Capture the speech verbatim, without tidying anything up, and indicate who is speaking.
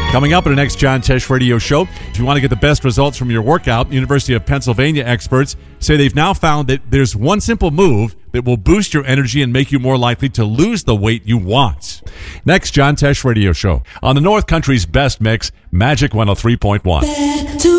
Speaker 1: Coming up in the next John Tesh Radio Show, if you want to get the best results from your workout, University of Pennsylvania experts say they've now found that there's one simple move that will boost your energy and make you more likely to lose the weight you want. Next, John Tesh Radio Show on the North Country's best mix, Magic one oh three point one.